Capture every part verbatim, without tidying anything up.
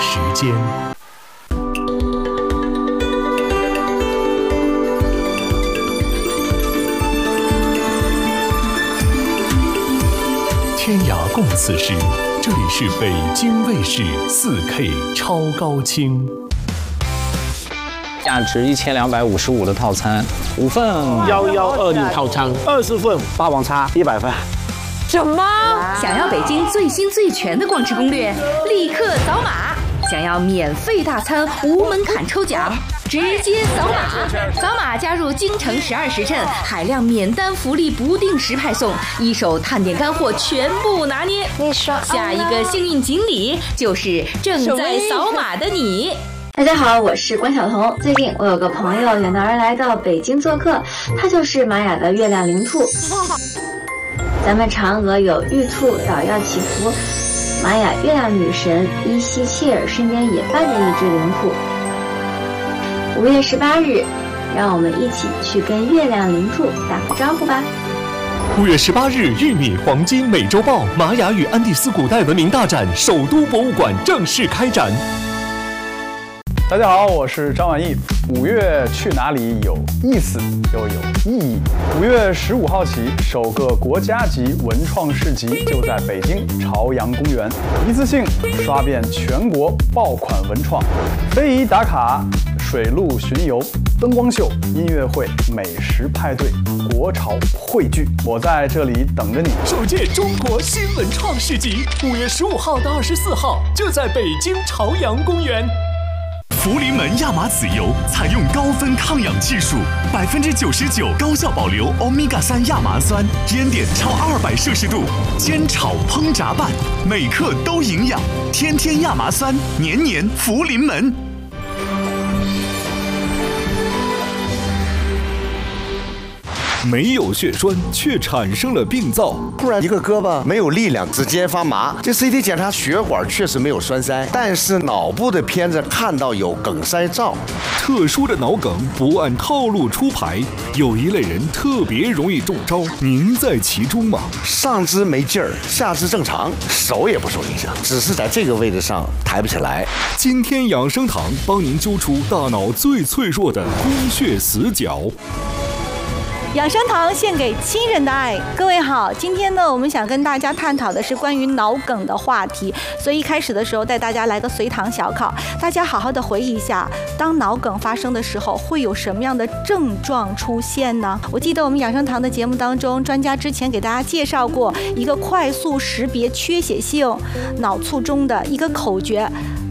时间。天涯共此时，这里是北京卫视 四K 超高清。 价值一千两百五十五的套餐，五份幺幺二零套餐，二十份霸王餐一百份。 什么？ 想要北京最新最全的逛吃攻略，立刻扫码！想要免费大餐无门槛抽奖，直接扫码！扫码加入京城十二时辰，海量免单福利不定时派送，一手探店干货全部拿捏。 你说下一个幸运锦鲤就是正在扫码的你。 大家好，我是关晓彤。最近我有个朋友远道而来到北京做客，他就是玛雅的月亮灵兔。咱们嫦娥有玉兔捣药祈福，玛雅月亮女神伊西切尔身边也伴着一只灵兔。五月十八日，让我们一起去跟月亮灵兔打个招呼吧。 五月十八日，玉米黄金美洲豹玛雅与安第斯古代文明大展首都博物馆正式开展。 大家好，我是张晚意。五月去哪里有意思又有意义。五月十五号起，首个国家级文创市集就在北京朝阳公园，一次性刷遍全国爆款文创，非遗打卡、水陆巡游、灯光秀、音乐会、美食派对、国潮汇聚，我在这里等着你。 首届中国新文创市集，五月十五号到二十四号就在北京朝阳公园。福临门亚麻籽油采用高分抗氧技术，百分之九十九高效保留欧米伽三亚麻酸，烟点超二百摄氏度，煎炒烹炸拌，每克都营养。天天亚麻酸，年年福临门。没有血栓，却产生了病灶。 突然一个胳膊没有力量，指尖发麻。这 C T 检查血管确实没有栓塞，但是脑部的片子看到有梗塞灶。 特殊的脑梗不按套路出牌，有一类人特别容易中招，您在其中吗？ 上肢没劲儿，下肢正常，手也不受影响，只是在这个位置上抬不起来。 今天养生堂帮您揪出大脑最脆弱的供血死角。 养生堂献给亲人的爱。各位好，今天呢，我们想跟大家探讨的是关于脑梗的话题。所以一开始的时候带大家来个随堂小考，大家好好的回忆一下，当脑梗发生的时候会有什么样的症状出现呢？我记得我们养生堂的节目当中，专家之前给大家介绍过一个快速识别缺血性脑卒中的一个口诀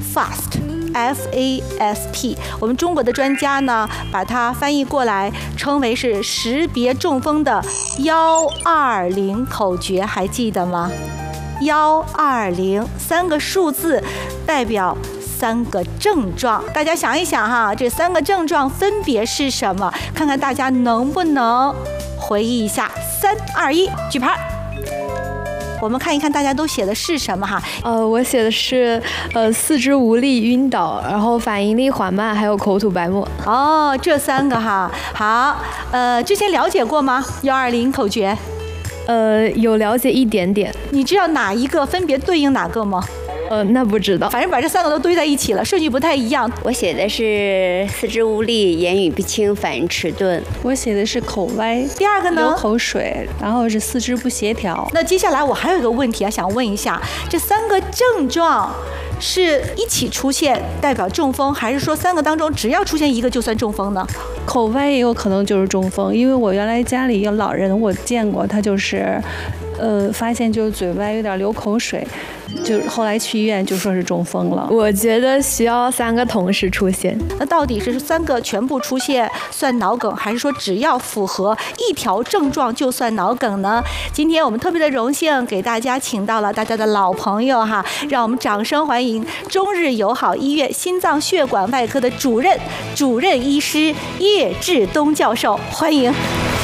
，fast。F A S T， 我们中国的专家呢，把它翻译过来称为是识别中风的幺二零口诀，还记得吗？幺二零三个数字代表三个症状，大家想一想哈，这三个症状分别是什么？看看大家能不能回忆一下。三二一，举牌。我们看一看大家都写的是什么哈？ 呃，我写的是呃四肢无力、晕倒，然后反应力缓慢，还有口吐白沫。 哦，这三个哈。好，呃，之前了解过吗？幺二零口诀？ 呃，有了解一点点。 你知道哪一个分别对应哪个吗？ 呃，那不知道， 反正把这三个都堆在一起了，顺序不太一样。 我写的是四肢无力、言语不清、反应迟钝。 我写的是口歪。 第二个呢？ 流口水，然后是四肢不协调。 那接下来我还有一个问题啊，想问一下，这三个症状是一起出现代表中风，还是说三个当中只要出现一个就算中风呢？ 口歪也有可能就是中风，因为我原来家里有老人，我见过他就是，呃，发现就是嘴歪有点流口水，就后来去医院就说是中风了。 我觉得需要三个同时出现。 那到底是三个全部出现算脑梗，还是说只要符合一条症状就算脑梗呢？今天我们特别的荣幸给大家请到了大家的老朋友哈，让我们掌声欢迎中日友好医院心脏血管外科的主任主任医师叶志东教授，欢迎。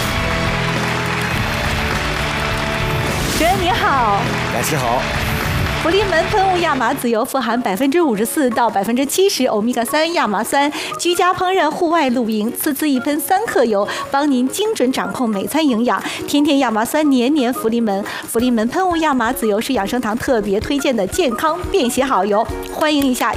主任您好。 感谢好。 福临门喷雾亚麻籽油富含百分之五十四到百分之七十欧米伽三亚麻酸，居家烹饪、户外露营，次次一喷三克油，帮您精准掌控每餐营养。天天亚麻酸，年年福临门。福临门喷雾亚麻籽油是养生堂特别推荐的健康便携好油，欢迎一下。